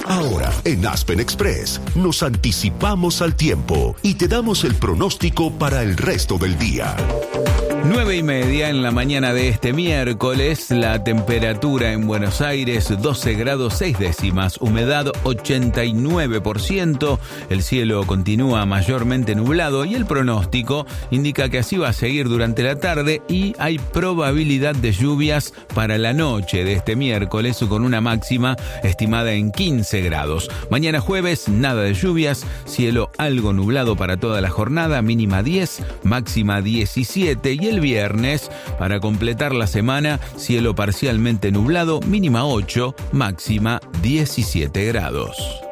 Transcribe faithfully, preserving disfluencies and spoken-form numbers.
Ahora, en Aspen Express, nos anticipamos al tiempo y te damos el pronóstico para el resto del día. Nueve y media en la mañana de este miércoles, la temperatura en Buenos Aires doce grados seis décimas, humedad ochenta y nueve por ciento, el cielo continúa mayormente nublado y el pronóstico indica que así va a seguir durante la tarde y hay probabilidad de lluvias para la noche de este miércoles con una máxima estimada en quince grados. Mañana jueves, nada de lluvias, cielo algo nublado para toda la jornada, mínima diez, máxima diecisiete y el viernes, para completar la semana, cielo parcialmente nublado, mínima ocho, máxima diecisiete grados.